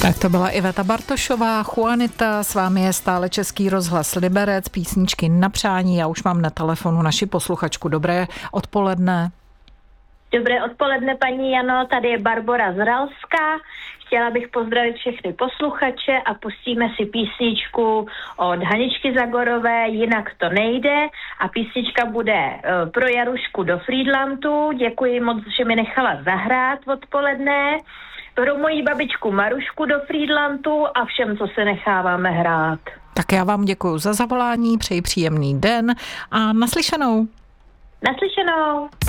Tak to byla Iveta Bartošová, Juanita, s vámi je stále Český rozhlas Liberec, písničky na přání. Já už mám na telefonu naši posluchačku. Dobré odpoledne. Dobré odpoledne, paní Jano, tady je Barbora z Ralska. Chtěla bych pozdravit všechny posluchače a pustíme si písničku od Haničky Zagorové, Jinak to nejde, a písnička bude pro Jarušku do Frýdlantu. Děkuji moc, že mi nechala zahrát odpoledne. Pro moji babičku Marušku do Frýdlantu a všem, co se necháváme hrát. Tak já vám děkuji za zavolání, přeji příjemný den a naslyšenou. Naslyšenou.